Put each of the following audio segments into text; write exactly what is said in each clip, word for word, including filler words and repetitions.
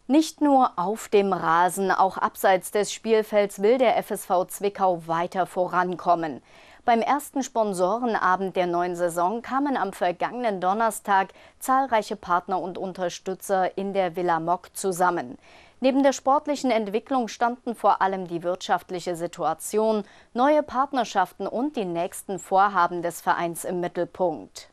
Nicht nur auf dem Rasen, auch abseits des Spielfelds will der F S V Zwickau weiter vorankommen. Beim ersten Sponsorenabend der neuen Saison kamen am vergangenen Donnerstag zahlreiche Partner und Unterstützer in der Villa Mock zusammen. Neben der sportlichen Entwicklung standen vor allem die wirtschaftliche Situation, neue Partnerschaften und die nächsten Vorhaben des Vereins im Mittelpunkt.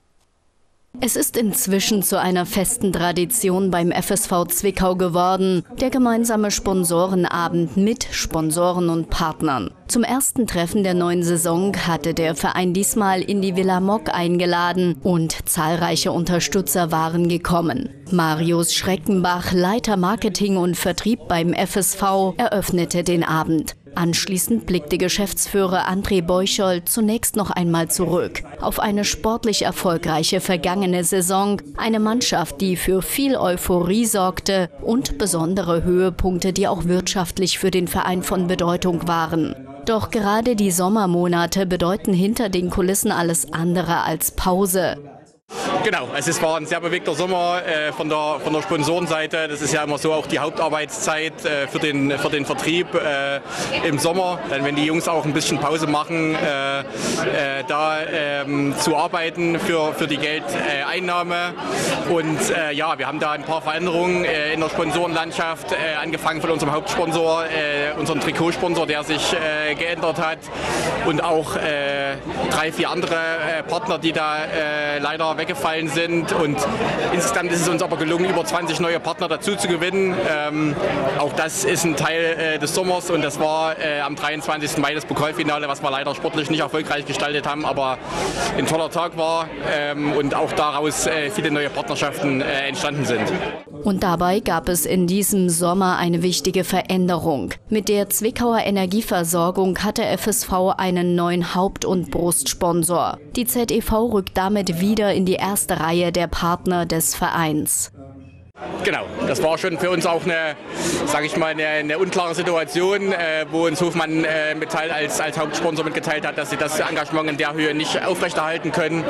Es ist inzwischen zu einer festen Tradition beim F S V Zwickau geworden, der gemeinsame Sponsorenabend mit Sponsoren und Partnern. Zum ersten Treffen der neuen Saison hatte der Verein diesmal in die Villa Mock eingeladen und zahlreiche Unterstützer waren gekommen. Marius Schreckenbach, Leiter Marketing und Vertrieb beim F S V, eröffnete den Abend. Anschließend blickte Geschäftsführer André Beuchold zunächst noch einmal zurück auf eine sportlich erfolgreiche vergangene Saison, eine Mannschaft, die für viel Euphorie sorgte und besondere Höhepunkte, die auch wirtschaftlich für den Verein von Bedeutung waren. Doch gerade die Sommermonate bedeuten hinter den Kulissen alles andere als Pause. Genau, also es war ein sehr bewegter Sommer äh, von, der, von der Sponsorenseite. Das ist ja immer so auch die Hauptarbeitszeit äh, für, den, für den Vertrieb äh, im Sommer. Dann, wenn die Jungs auch ein bisschen Pause machen, äh, äh, da äh, zu arbeiten für, für die Geldeinnahme. Und äh, ja, wir haben da ein paar Veränderungen äh, in der Sponsorenlandschaft, äh, angefangen von unserem Hauptsponsor, äh, unserem Trikotsponsor, der sich äh, geändert hat. Und auch äh, drei, vier andere äh, Partner, die da äh, leider weggefallen sind, und insgesamt ist es uns aber gelungen, über zwanzig neue Partner dazu zu gewinnen. Ähm, auch das ist ein Teil äh, des Sommers, und das war äh, am dreiundzwanzigsten Mai das Pokalfinale, was wir leider sportlich nicht erfolgreich gestaltet haben, aber ein toller Tag war ähm, und auch daraus äh, viele neue Partnerschaften äh, entstanden sind. Und dabei gab es in diesem Sommer eine wichtige Veränderung. Mit der Zwickauer Energieversorgung hat der F S V einen neuen Haupt- und Brustsponsor. Die Z E V rückt damit wieder in die erste Reihe der Partner des Vereins. Genau, das war schon für uns auch eine, sage ich mal, eine, eine unklare Situation, äh, wo uns Hofmann äh, Metall als, als Hauptsponsor mitgeteilt hat, dass sie das Engagement in der Höhe nicht aufrechterhalten können,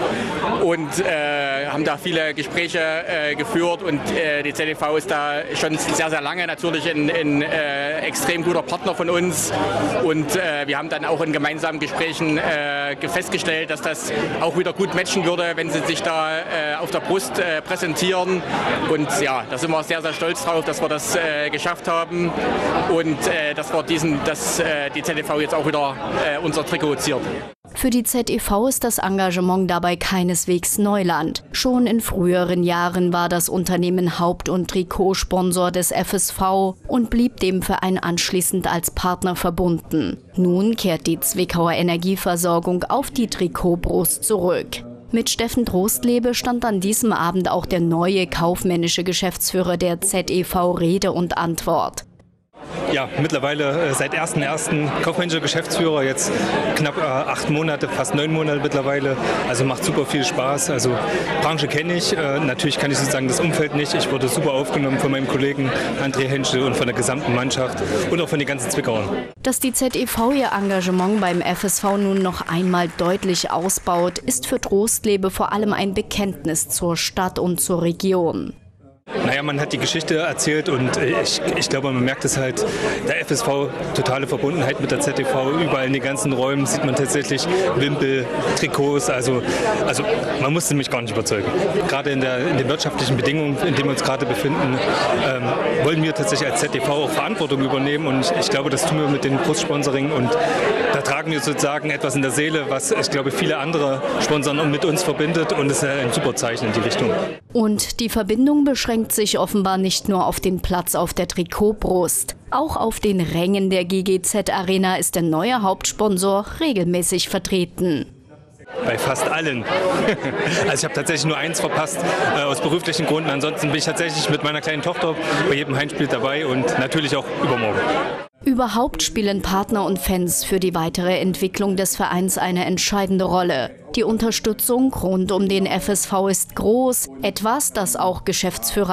und äh, haben da viele Gespräche äh, geführt, und äh, die Z E V ist da schon sehr, sehr lange natürlich ein, ein äh, extrem guter Partner von uns, und äh, wir haben dann auch in gemeinsamen Gesprächen äh, festgestellt, dass das auch wieder gut matchen würde, wenn sie sich da äh, auf der Brust äh, präsentieren, und ja, da sind wir sehr, sehr stolz drauf, dass wir das äh, geschafft haben, und äh, dass wir diesen, dass äh, die Z E V jetzt auch wieder äh, unser Trikot ziert. Für die Z E V ist das Engagement dabei keineswegs Neuland. Schon in früheren Jahren war das Unternehmen Haupt- und Trikotsponsor des F S V und blieb dem Verein anschließend als Partner verbunden. Nun kehrt die Zwickauer Energieversorgung auf die Trikotbrust zurück. Mit Steffen Trostlebe stand an diesem Abend auch der neue kaufmännische Geschäftsführer der Z E V Rede und Antwort. Ja, mittlerweile seit ersten ersten kaufmännischer Geschäftsführer, jetzt knapp äh, acht Monate, fast neun Monate mittlerweile. Also macht super viel Spaß. Also Branche kenne ich, äh, natürlich kann ich sozusagen das Umfeld nicht. Ich wurde super aufgenommen von meinem Kollegen André Henschel und von der gesamten Mannschaft und auch von den ganzen Zwickauern. Dass die Z E V ihr Engagement beim F S V nun noch einmal deutlich ausbaut, ist für Trostlebe vor allem ein Bekenntnis zur Stadt und zur Region. Naja, man hat die Geschichte erzählt, und ich, ich glaube, man merkt es halt, der F S V, totale Verbundenheit mit der Z E V, überall in den ganzen Räumen sieht man tatsächlich Wimpel, Trikots, also, also man musste mich gar nicht überzeugen. Gerade in, der, in den wirtschaftlichen Bedingungen, in denen wir uns gerade befinden, ähm, wollen wir tatsächlich als Z E V auch Verantwortung übernehmen, und ich, ich glaube, das tun wir mit dem Brustsponsoring, und da tragen wir sozusagen etwas in der Seele, was ich glaube viele andere Sponsoren mit uns verbindet, und es ist ein super Zeichen in die Richtung. Und die Verbindung beschränkt sich offenbar nicht nur auf den Platz auf der Trikotbrust. Auch auf den Rängen der G G Z Arena ist der neue Hauptsponsor regelmäßig vertreten. Bei fast allen. Also ich habe tatsächlich nur eins verpasst, äh, aus beruflichen Gründen. Ansonsten bin ich tatsächlich mit meiner kleinen Tochter bei jedem Heimspiel dabei, und natürlich auch übermorgen. Überhaupt spielen Partner und Fans für die weitere Entwicklung des Vereins eine entscheidende Rolle. Die Unterstützung rund um den F S V ist groß, etwas, das auch Geschäftsführer